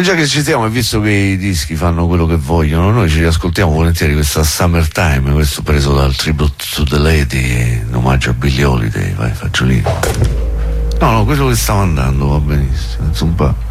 già che ci siamo, e visto che i dischi fanno quello che vogliono, noi ci riascoltiamo volentieri questa Summertime, questo preso dal Tribute to the Lady, in omaggio a Billie Holiday. Vai, Fagiolino. No, quello che stava andando va benissimo, insomma.